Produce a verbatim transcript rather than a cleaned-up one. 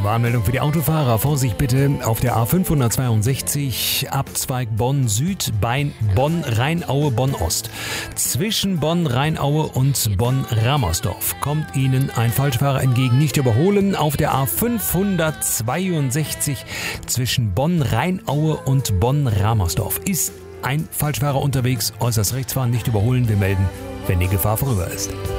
Warnmeldung für die Autofahrer. Vorsicht bitte auf der A fünfhundertzweiundsechzig, Abzweig Bonn Süd bei Bonn-Rheinaue, Bonn-Ost. Zwischen Bonn-Rheinaue und Bonn-Ramersdorf kommt Ihnen ein Falschfahrer entgegen. Nicht überholen auf der A fünfhundertzweiundsechzig zwischen Bonn-Rheinaue und Bonn-Ramersdorf. Ist ein Falschfahrer unterwegs, äußerst rechts fahren, nicht überholen. Wir melden, wenn die Gefahr vorüber ist.